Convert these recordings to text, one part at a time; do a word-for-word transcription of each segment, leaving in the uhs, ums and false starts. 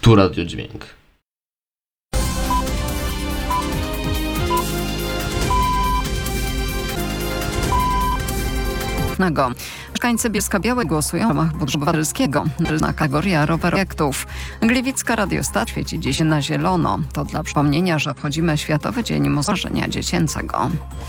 Tu Radio Dźwięk. Mieszkańcy Bielska-Białej głosują w ramach budżetu obywatelskiego na kategoria rowerowektów. Gliwicka Radiostat świeci dziś na zielono. To dla przypomnienia, że obchodzimy Światowy Dzień Mozorzenia Dziecięcego.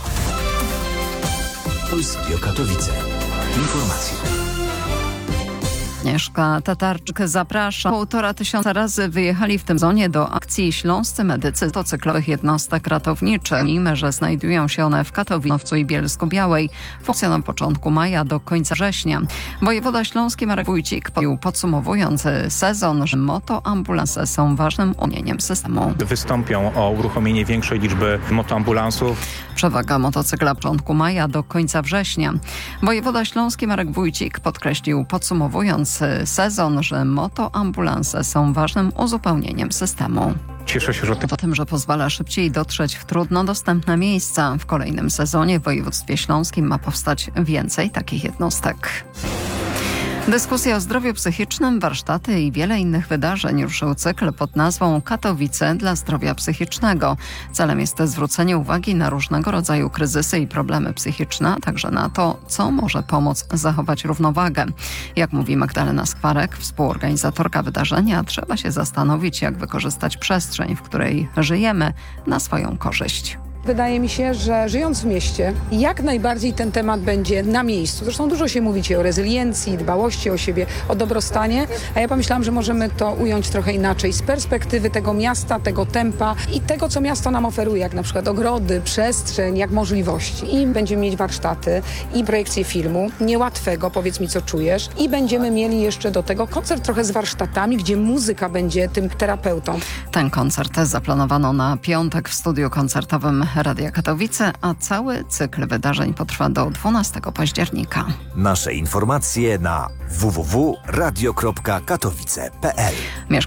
Polskie Katowice. Informacje. Agnieszka Tatarczyk zaprasza. Półtora tysiąca razy wyjechali w tym sezonie do akcji śląscy medycy motocyklowych jednostek ratowniczych. Mimo że znajdują się one w Katowicach i Bielsku-Białej, funkcjonują od początku maja do końca września. Wojewoda śląski Marek Wójcik powiedział, podsumowując sezon, że motoambulanse są ważnym ułatwieniem systemu. Wystąpią o uruchomienie większej liczby motoambulansów. Przewaga motocykla od początku maja do końca września. Wojewoda śląski Marek Wójcik podkreślił, podsumowując sezon, że motoambulanse są ważnym uzupełnieniem systemu. Cieszę się, że O tym, że pozwala szybciej dotrzeć w trudno dostępne miejsca. W kolejnym sezonie w województwie śląskim ma powstać więcej takich jednostek. Dyskusja o zdrowiu psychicznym, warsztaty i wiele innych wydarzeń ruszył cykl pod nazwą Katowice dla zdrowia psychicznego. Celem jest zwrócenie uwagi na różnego rodzaju kryzysy i problemy psychiczne, a także na to, co może pomóc zachować równowagę. Jak mówi Magdalena Skwarek, współorganizatorka wydarzenia, trzeba się zastanowić, jak wykorzystać przestrzeń, w której żyjemy, na swoją korzyść. Wydaje mi się, że żyjąc w mieście, jak najbardziej ten temat będzie na miejscu. Zresztą dużo się mówi o rezyliencji, dbałości o siebie, o dobrostanie, a ja pomyślałam, że możemy to ująć trochę inaczej z perspektywy tego miasta, tego tempa i tego, co miasto nam oferuje, jak na przykład ogrody, przestrzeń, jak możliwości. I będziemy mieć warsztaty i projekcję filmu, niełatwego, powiedz mi, co czujesz. I będziemy mieli jeszcze do tego koncert trochę z warsztatami, gdzie muzyka będzie tym terapeutą. Ten koncert zaplanowano na piątek w studiu koncertowym Radia Katowice, a cały cykl wydarzeń potrwa do dwunastego października. Nasze informacje na w w w kropka radio kropka katowice kropka p l.